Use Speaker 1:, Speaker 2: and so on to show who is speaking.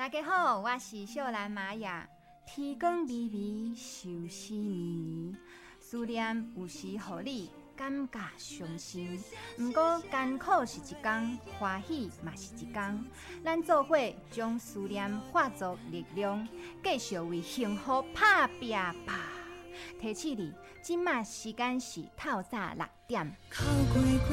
Speaker 1: 大家好，我是秀兰玛雅。天光微微，愁思绵绵，思念有时互你感觉伤心。不过艰苦是一天，欢喜嘛是一天。咱做伙将思念化作力量，继续为幸福打拼吧。提醒你，今麦时间是透早6点。